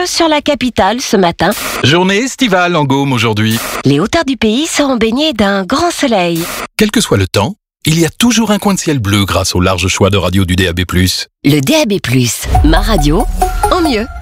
bleu sur la capitale ce matin. Journée estivale en Gaume aujourd'hui. Les hauteurs du pays seront baignées d'un grand soleil. Quel que soit le temps, il y a toujours un coin de ciel bleu grâce au large choix de radios du DAB+. Le DAB+, ma radio, en mieux.